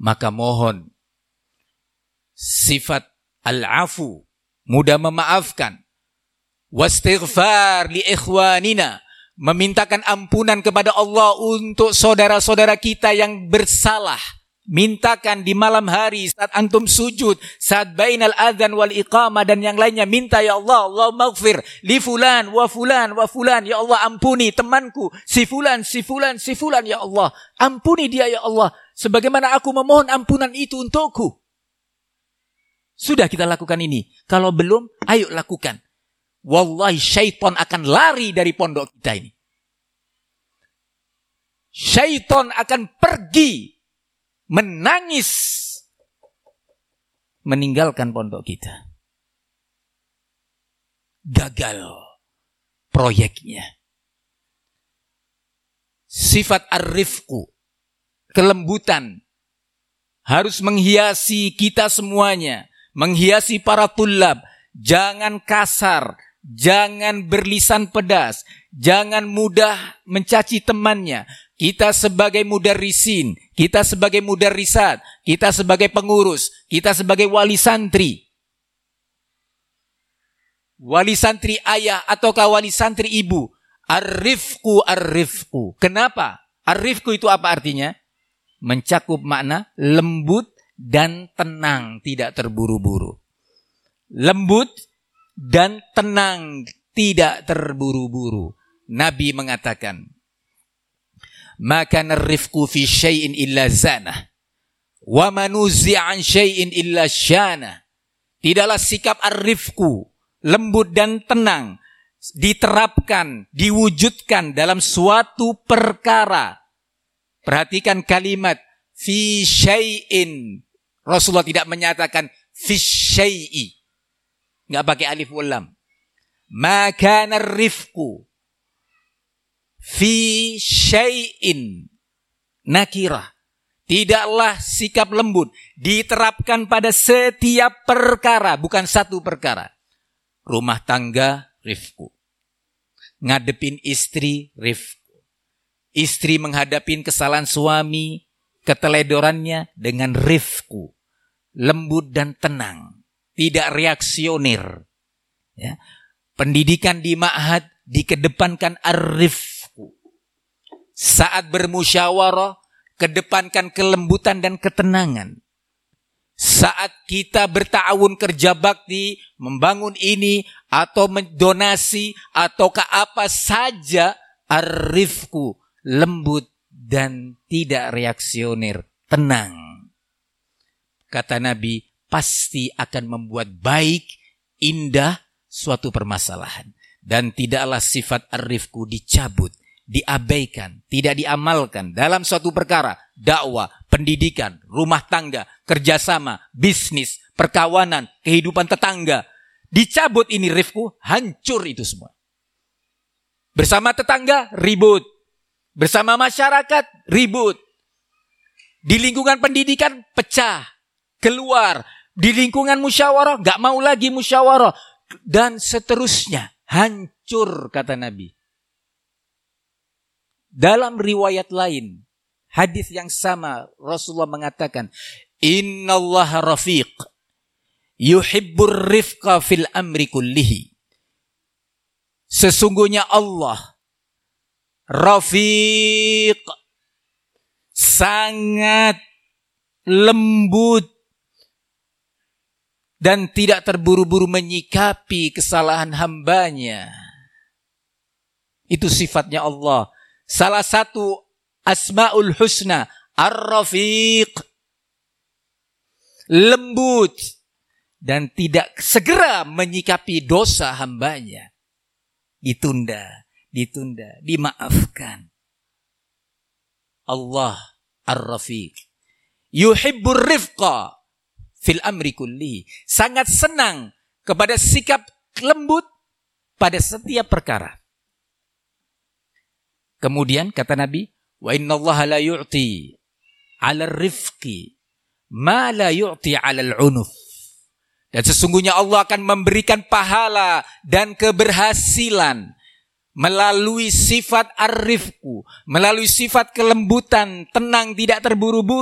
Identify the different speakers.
Speaker 1: Maka mohon sifat al-afu, mudah memaafkan, wastighfar li ikhwanina, memintakan ampunan kepada Allah untuk saudara-saudara kita yang bersalah. Mintakan di malam hari saat antum sujud, saat bainal adzan wal iqamah dan yang lainnya, minta ya Allah, Allahumma ighfir li fulan wa fulan wa fulan, ya Allah ampuni temanku si fulan ya Allah, ampuni dia ya Allah sebagaimana aku memohon ampunan itu untukku. Sudah kita lakukan ini. Kalau belum, ayo lakukan. Wallahi syaitan akan lari dari pondok kita ini. Syaitan akan pergi menangis meninggalkan pondok kita. Gagal proyeknya. Sifat ar-rifqu, kelembutan, harus menghiasi kita semuanya, menghiasi para tulab. Jangan kasar, jangan berlisan pedas, jangan mudah mencaci temannya. Kita sebagai mudarrisin, kita sebagai mudarrisat, kita sebagai pengurus, kita sebagai wali santri ayah ataukah wali santri ibu, ar-rifqu. Kenapa? Ar-rifqu itu apa artinya? Mencakup makna lembut dan tenang, tidak terburu-buru. Lembut dan tenang, tidak terburu-buru. Nabi mengatakan, maka ar-rifqu fi syai'in illa zanah, wa manuzi'an syai'in illa syana. Tidaklah sikap ar-rifqu, lembut dan tenang, diterapkan, diwujudkan dalam suatu perkara. Perhatikan kalimat fi syai'in. Rasulullah tidak menyatakan fi syai'i, enggak pakai alif wal lam. Maka ar-rifqu fi syai'in nakirah. Tidaklah sikap lembut diterapkan pada setiap perkara, bukan satu perkara. Rumah tangga, rifqu. Ngadepin istri, rifqu. Istri menghadapin kesalahan suami, keteledorannya dengan rifqu. Lembut dan tenang, tidak reaksioner. Ya. Pendidikan di ma'had dikedepankan ar-rifqu. Saat bermusyawarah, kedepankan kelembutan dan ketenangan. Saat kita berta'awun kerja bakti, membangun ini, atau mendonasi, ataukah apa saja, ar-rifqu, lembut dan tidak reaksioner, tenang. Kata Nabi, pasti akan membuat baik, indah suatu permasalahan. Dan tidaklah sifat ar-rifqu dicabut, diabaikan, tidak diamalkan dalam suatu perkara, dakwah, pendidikan, rumah tangga, kerjasama, bisnis, perkawanan, kehidupan tetangga. Dicabut ini rifqu, hancur itu semua. Bersama tetangga, ribut. Bersama masyarakat, ribut. Di lingkungan pendidikan, pecah, keluar. Di lingkungan musyawarah, gak mau lagi musyawarah. Dan seterusnya, hancur kata Nabi. Dalam riwayat lain, hadis yang sama, Rasulullah mengatakan, Innallaha rafiq, yuhibbur rifqa fil amri kullihi. Sesungguhnya Allah rafiq, sangat lembut dan tidak terburu-buru menyikapi kesalahan hambanya. Itu sifatnya Allah. Salah satu asmaul husna, ar-rafiq, lembut dan tidak segera menyikapi dosa hambanya. Ditunda, dimaafkan. Allah ar-rafiq, yuhibbur rifqa fil amri kulli, sangat senang kepada sikap lembut pada setiap perkara. Kemudian kata Nabi, wa innallaha la yu'ti 'ala rifqi ma la yu'ti 'ala al-'unuf. Dan sesungguhnya Allah akan memberikan pahala dan keberhasilan melalui sifat ar-rifqu, melalui sifat kelembutan, tenang, tidak terburu-buru.